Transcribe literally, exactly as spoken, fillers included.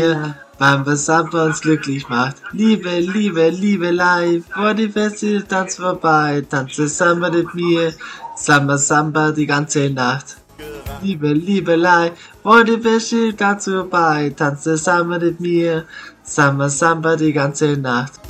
Samba Samba uns glücklich macht. Liebe, Liebe, Liebelei, vor die Feste tanz vorbei, tanze Samba mit mir, Samba Samba die ganze Nacht. Liebe, Liebelei, vor die Feste tanz vorbei, tanze Samba mit mir, Samba Samba die ganze Nacht.